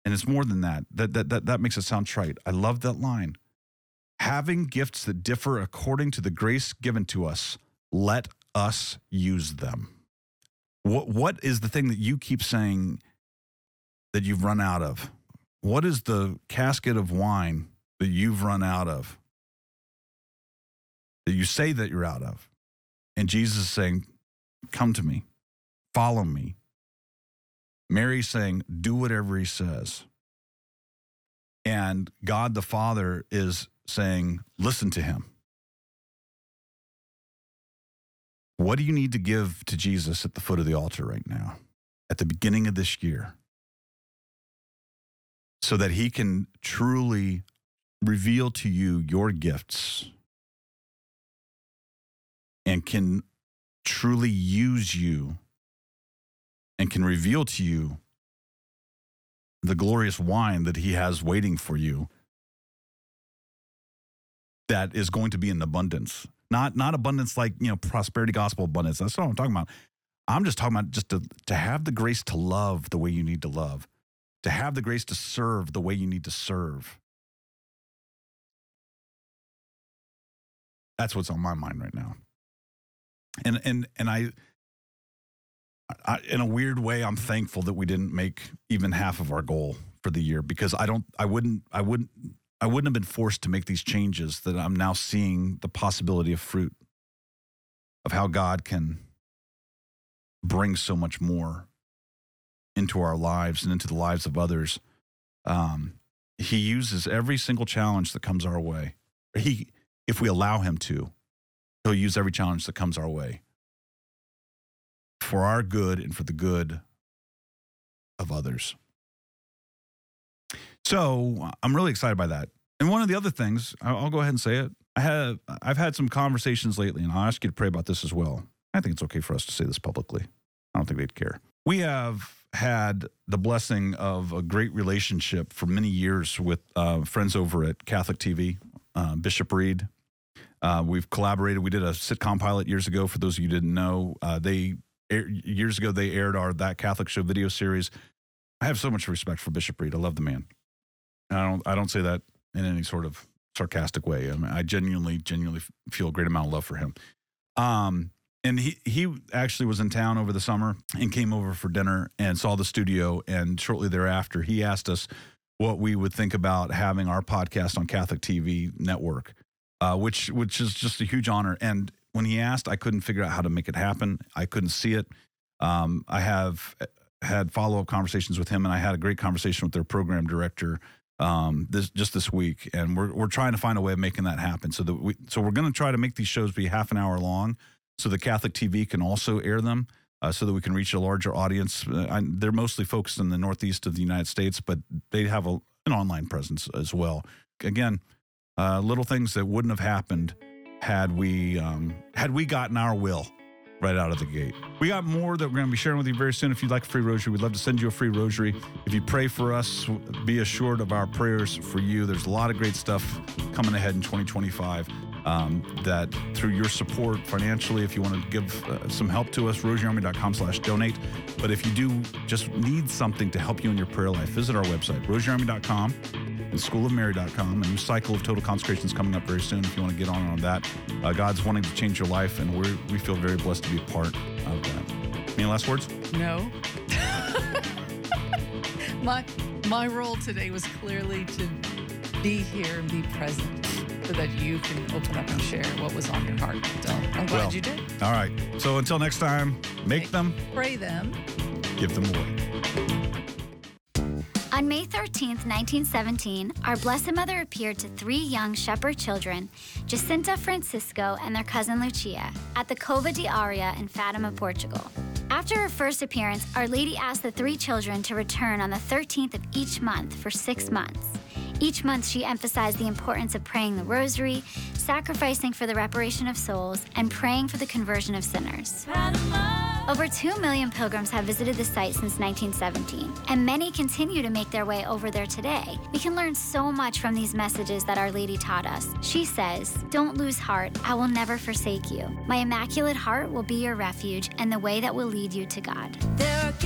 And it's more than that. That makes it sound trite. I love that line. Having gifts that differ according to the grace given to us, let us use them. What is the thing that you keep saying that you've run out of? What is the casket of wine that you've run out of? That you say that you're out of? And Jesus is saying, come to me, follow me. Mary's saying, do whatever he says. And God the Father is saying, listen to him. What do you need to give to Jesus at the foot of the altar right now, at the beginning of this year, so that he can truly reveal to you your gifts and can truly use you and can reveal to you the glorious wine that he has waiting for you that is going to be in abundance. Not abundance like, prosperity gospel abundance. That's not what I'm talking about. I'm just talking about just to have the grace to love the way you need to love, to have the grace to serve the way you need to serve. That's what's on my mind right now. And I in a weird way, I'm thankful that we didn't make even half of our goal for the year, because I wouldn't have been forced to make these changes that I'm now seeing the possibility of fruit of how God can bring so much more into our lives and into the lives of others. He uses every single challenge that comes our way. If we allow him to, he'll use every challenge that comes our way for our good and for the good of others. So I'm really excited by that. And one of the other things, I'll go ahead and say it. I've had some conversations lately, and I'll ask you to pray about this as well. I think it's okay for us to say this publicly. I don't think they'd care. We have had the blessing of a great relationship for many years with friends over at Catholic TV, Bishop Reed. We've collaborated. We did a sitcom pilot years ago. For those of you who didn't know, years ago they aired our That Catholic Show video series. I have so much respect for Bishop Reed. I love the man. I don't say that in any sort of sarcastic way. I mean, I genuinely feel a great amount of love for him. And he actually was in town over the summer and came over for dinner and saw the studio. And shortly thereafter, he asked us what we would think about having our podcast on Catholic TV network, which is just a huge honor. And when he asked, I couldn't figure out how to make it happen. I couldn't see it. I have had follow-up conversations with him, and I had a great conversation with their program director this week, and we're trying to find a way of making that happen. So we're going to try to make these shows be half an hour long, so the Catholic TV can also air them, so that we can reach a larger audience. They're mostly focused in the Northeast of the United States, but they have an online presence as well. Again, little things that wouldn't have happened had we gotten our will right out of the gate. We got more that we're going to be sharing with you very soon. If you'd like a free rosary, we'd love to send you a free rosary. If you pray for us, be assured of our prayers for you. There's a lot of great stuff coming ahead in 2025 that through your support financially, if you want to give some help to us, rosaryarmy.com/donate. But if you do just need something to help you in your prayer life, visit our website, rosaryarmy.com. and schoolofmary.com. A new cycle of total consecration is coming up very soon if you want to get on that. God's wanting to change your life, and we feel very blessed to be a part of that. Any last words? No. My role today was clearly to be here and be present so that you can open up and share what was on your heart. So I'm glad you did. All right. So until next time, make them, pray them, give them away. On May 13th, 1917, our Blessed Mother appeared to 3 young shepherd children, Jacinta, Francisco, and their cousin Lucia, at the Cova de Aria in Fatima, Portugal. After her first appearance, Our Lady asked the 3 children to return on the 13th of each month for 6 months. Each month, she emphasized the importance of praying the rosary, sacrificing for the reparation of souls, and praying for the conversion of sinners. Over 2 million pilgrims have visited the site since 1917, and many continue to make their way over there today. We can learn so much from these messages that Our Lady taught us. She says, "Don't lose heart, I will never forsake you. My Immaculate Heart will be your refuge and the way that will lead you to God."